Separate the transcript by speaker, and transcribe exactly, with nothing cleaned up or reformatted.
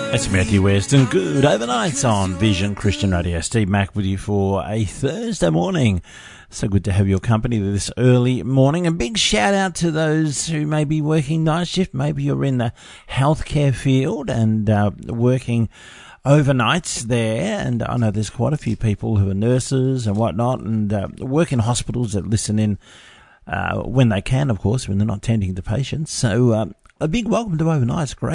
Speaker 1: It's Matthew Weston. Good overnights on Vision Christian Radio. Steve Mack with you for a Thursday morning. So good to have your company this early morning. A big shout out to those who may be working night shift. Maybe you're in the healthcare field and uh, working overnights there. And I know there's quite a few people who are nurses and whatnot and uh, work in hospitals that listen in uh, when they can, of course, when they're not tending to patients. So uh, a big welcome to overnights. Great.